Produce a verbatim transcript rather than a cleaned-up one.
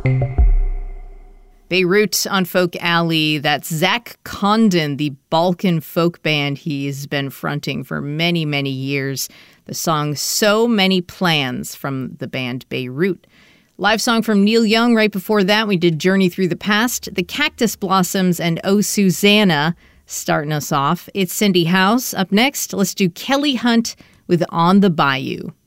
Beirut on Folk Alley. That's Zach Condon, the Balkan folk band he's been fronting for many, many years. The song So Many Plans from the band Beirut. Live song from Neil Young. Right before that, we did Journey Through the Past, the Cactus Blossoms, and Oh Susanna starting us off. It's Cindy House. Up next, let's do Kelly Hunt with On the Bayou.